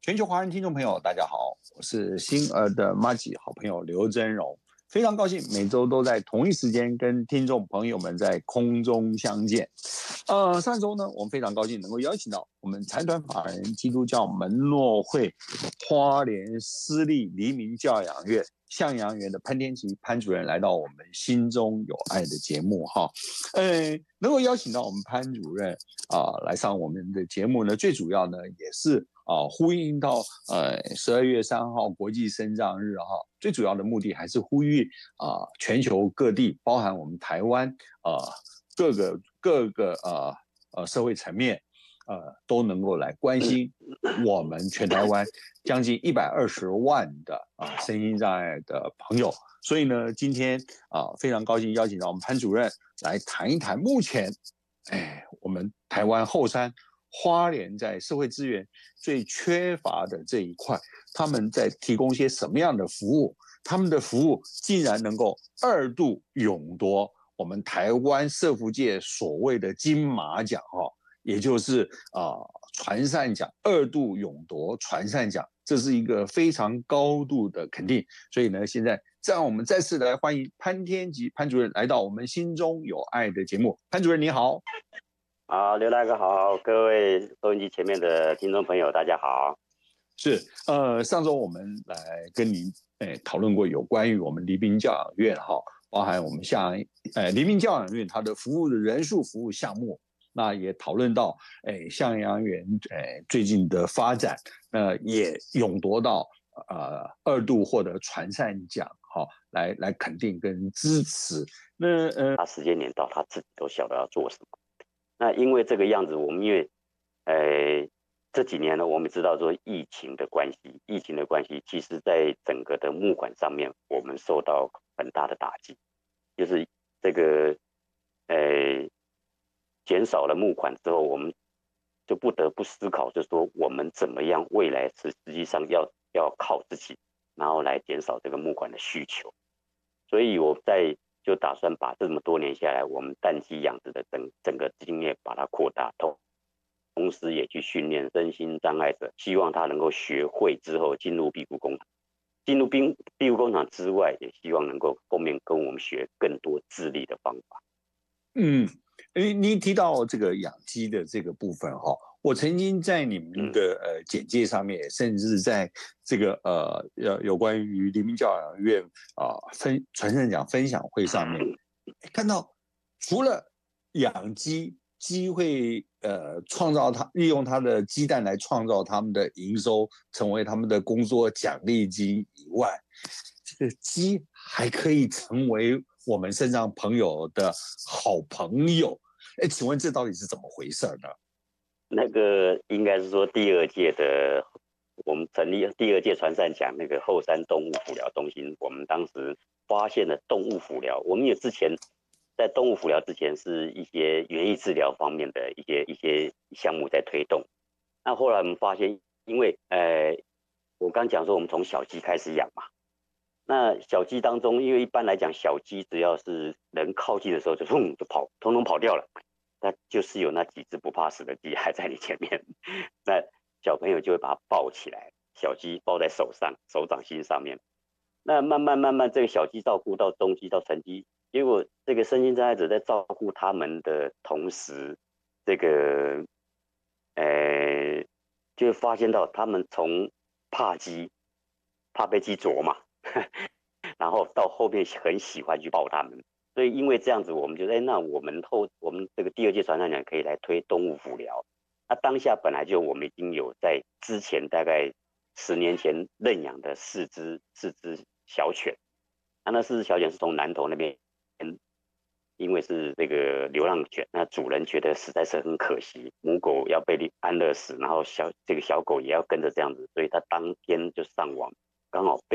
全球华人听众朋友，大家好，我是星儿的妈吉好朋友刘真荣，非常高兴每周都在同一时间跟听众朋友们在空中相见。上周呢，我们非常高兴能够邀请到我们财团法人基督教门诺会花莲私立黎明教养院向阳园的潘天琪潘主任来到我们心中有爱的节目哈。能够邀请到我们潘主任来上我们的节目呢，最主要呢也是呼应到12月3号国际身障日哈，最主要的目的还是呼吁全球各地，包含我们台湾各个社会层面都能够来关心我们全台湾将近120万的身心障碍的朋友。所以呢，今天非常高兴邀请到我们潘主任来谈一谈目前我们台湾后山花莲在社会资源最缺乏的这一块，他们在提供些什么样的服务？他们的服务竟然能够2度勇夺我们台湾社福界所谓的金马奖也就是传善奖，2度勇夺传善奖，这是一个非常高度的肯定。所以呢，现在让我们再次来欢迎潘天琪潘主任来到我们心中有爱的节目。潘主任你好。 好，刘大哥好，各位收音机前面的听众朋友，大家好。 是，上周我们来跟您讨论过有关于我们黎明教养院包含我们像黎明教养院它的服务的人数、服务项目，那也讨论到向阳园最近的发展，也勇夺到2度获得传善奖，来肯定跟支持。那他时间点到，他自己都晓得要做什么。那因为这个样子，我们因为这几年呢，我们知道说疫情的关系，其实在整个的募款上面，我们受到很大的打击，就是这个减少了募款之后，我们就不得不思考，就是说我们怎么样未来是实际上要靠自己，然后来减少这个募款的需求。所以我就打算把这么多年下来，我们蛋鸡养殖的整个经验把它扩大，同时也去训练身心障碍者，希望他能够学会之后进入庇护工厂。进入庇护工厂之外，也希望能够后面跟我们学更多自立的方法。 您提到这个养鸡的这个部分我曾经在你们的简介上面，甚至在这个有关于黎明教养院传善奖分享会上面看到，除了养鸡会创造利用它的鸡蛋来创造他们的营收，成为他们的工作奖励金以外，这个鸡还可以成为我们身上朋友的好朋友。请问这到底是怎么回事呢？ 那个应该是说我们成立第2届传善奖那个后山动物辅疗中心，我们当时发现了动物辅疗，我们也之前在动物辅疗之前是一些园艺治疗方面的一些项目在推动。那后来我们发现，因为我刚讲说我们从小鸡开始养嘛，那小鸡当中，因为一般来讲小鸡只要是人靠近的时候就通通跑掉了，那就是有那几只不怕死的鸡还在你前面，那小朋友就会把它抱起来，小鸡抱在手上，手掌心上面。那慢慢这个小鸡照顾到中鸡到成鸡，结果这个身心障碍者在照顾他们的同时，这个就会发现到他们从怕被鸡啄嘛，然后到后面很喜欢去抱他们。所以因为这样子，我们觉得那我们这个第2届传善奖可以来推动物辅疗。那当下本来就我们已经有在之前大概10年前认养的4只小犬，那4只小犬是从南投那边，因为是这个流浪犬，那主人觉得实在是很可惜，母狗要被安乐死，然后这个小狗也要跟着这样子，所以他当天就上网，刚好